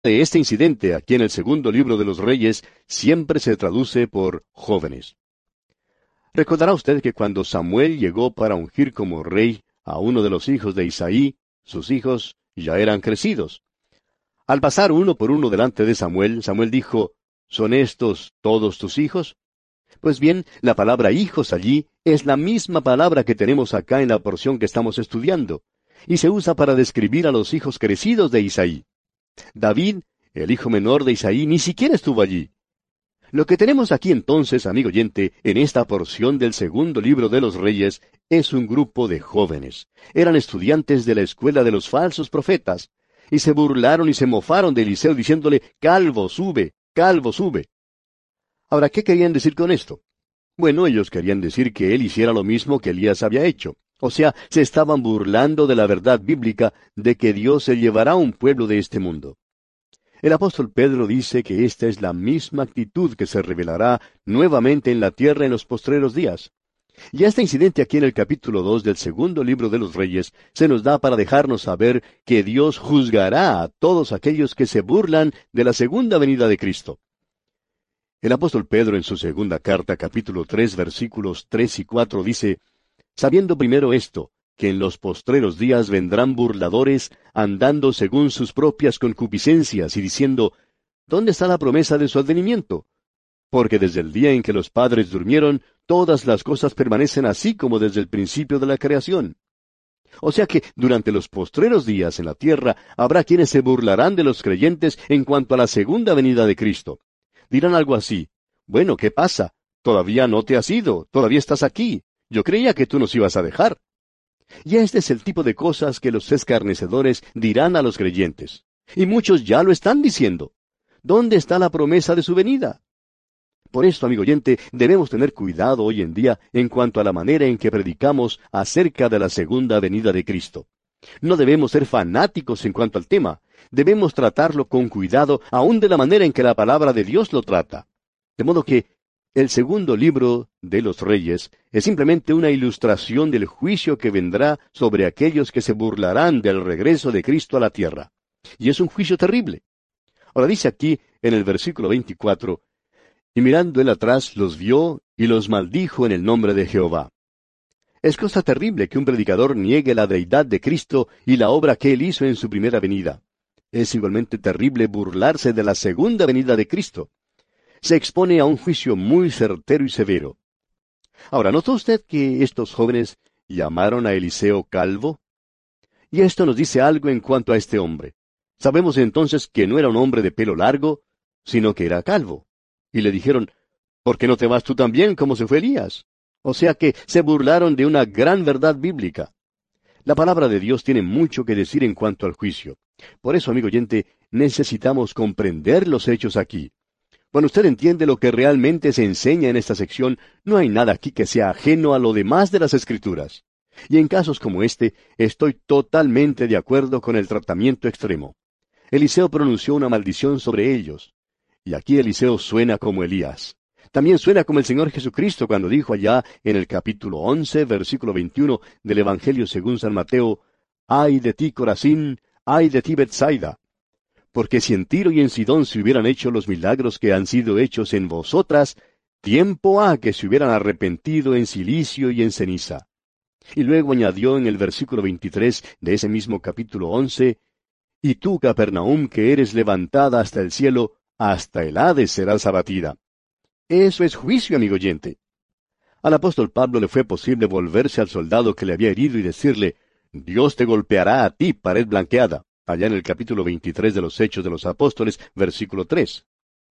de este incidente aquí en el segundo libro de los Reyes siempre se traduce por jóvenes. Recordará usted que cuando Samuel llegó para ungir como rey a uno de los hijos de Isaí, sus hijos ya eran crecidos. Al pasar uno por uno delante de Samuel, Samuel dijo, ¿son estos todos tus hijos? Pues bien, la palabra hijos allí es la misma palabra que tenemos acá en la porción que estamos estudiando, y se usa para describir a los hijos crecidos de Isaí. David, el hijo menor de Isaí, ni siquiera estuvo allí. Lo que tenemos aquí entonces, amigo oyente, en esta porción del segundo libro de los Reyes, es un grupo de jóvenes. Eran estudiantes de la escuela de los falsos profetas, y se burlaron y se mofaron de Eliseo diciéndole, calvo, sube, calvo, sube. Ahora, ¿qué querían decir con esto? Bueno, ellos querían decir que él hiciera lo mismo que Elías había hecho. O sea, se estaban burlando de la verdad bíblica de que Dios se llevará a un pueblo de este mundo. El apóstol Pedro dice que esta es la misma actitud que se revelará nuevamente en la tierra en los postreros días. Y este incidente aquí en el capítulo 2 del segundo libro de los Reyes se nos da para dejarnos saber que Dios juzgará a todos aquellos que se burlan de la segunda venida de Cristo. El apóstol Pedro en su segunda carta, capítulo 3, versículos 3 y 4 dice, sabiendo primero esto, que en los postreros días vendrán burladores, andando según sus propias concupiscencias, y diciendo, ¿dónde está la promesa de su advenimiento? Porque desde el día en que los padres durmieron, todas las cosas permanecen así como desde el principio de la creación. O sea que durante los postreros días en la tierra habrá quienes se burlarán de los creyentes en cuanto a la segunda venida de Cristo. Dirán algo así, bueno, ¿qué pasa? Todavía no te has ido, todavía estás aquí. Yo creía que tú nos ibas a dejar. Y este es el tipo de cosas que los escarnecedores dirán a los creyentes. Y muchos ya lo están diciendo. ¿Dónde está la promesa de su venida? Por esto, amigo oyente, debemos tener cuidado hoy en día en cuanto a la manera en que predicamos acerca de la segunda venida de Cristo. No debemos ser fanáticos en cuanto al tema. Debemos tratarlo con cuidado, aun de la manera en que la palabra de Dios lo trata. De modo que el segundo libro de los Reyes es simplemente una ilustración del juicio que vendrá sobre aquellos que se burlarán del regreso de Cristo a la tierra. Y es un juicio terrible. Ahora dice aquí, en el versículo 24, y mirando él atrás los vio y los maldijo en el nombre de Jehová. Es cosa terrible que un predicador niegue la deidad de Cristo y la obra que él hizo en su primera venida. Es igualmente terrible burlarse de la segunda venida de Cristo. Se expone a un juicio muy certero y severo. Ahora, ¿notó usted que estos jóvenes llamaron a Eliseo calvo? Y esto nos dice algo en cuanto a este hombre. Sabemos entonces que no era un hombre de pelo largo, sino que era calvo. Y le dijeron, ¿por qué no te vas tú también como se fue Elías? O sea que se burlaron de una gran verdad bíblica. La palabra de Dios tiene mucho que decir en cuanto al juicio. Por eso, amigo oyente, necesitamos comprender los hechos aquí. Cuando usted entiende lo que realmente se enseña en esta sección, no hay nada aquí que sea ajeno a lo demás de las Escrituras. Y en casos como este, estoy totalmente de acuerdo con el tratamiento extremo. Eliseo pronunció una maldición sobre ellos. Y aquí Eliseo suena como Elías. También suena como el Señor Jesucristo cuando dijo allá en el capítulo 11, versículo 21 del Evangelio según San Mateo, «Ay de ti, Corazín, ay de ti, Betsaida. Porque si en Tiro y en Sidón se hubieran hecho los milagros que han sido hechos en vosotras, tiempo ha que se hubieran arrepentido en cilicio y en ceniza». Y luego añadió en el versículo 23 de ese mismo capítulo 11, «Y tú, Capernaum, que eres levantada hasta el cielo, hasta el Hades serás abatida». Eso es juicio, amigo oyente. Al apóstol Pablo le fue posible volverse al soldado que le había herido y decirle, «Dios te golpeará a ti, pared blanqueada», allá en el capítulo 23 de los Hechos de los Apóstoles, versículo 3.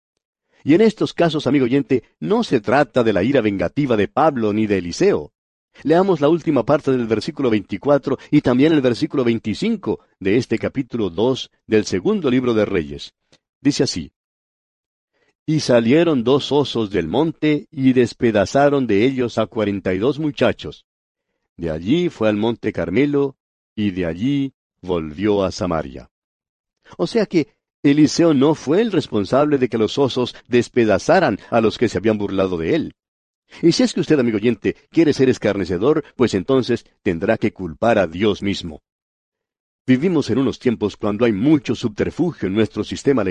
Y en estos casos, amigo oyente, no se trata de la ira vengativa de Pablo ni de Eliseo. Leamos la última parte del versículo 24 y también el versículo 25 de este capítulo 2 del segundo libro de Reyes. Dice así, «Y salieron 2 osos del monte y despedazaron de ellos a 42 muchachos. De allí fue al monte Carmelo y de allí volvió a Samaria». O sea que Eliseo no fue el responsable de que los osos despedazaran a los que se habían burlado de él. Y si es que usted, amigo oyente, quiere ser escarnecedor, pues entonces tendrá que culpar a Dios mismo. Vivimos en unos tiempos cuando hay mucho subterfugio en nuestro sistema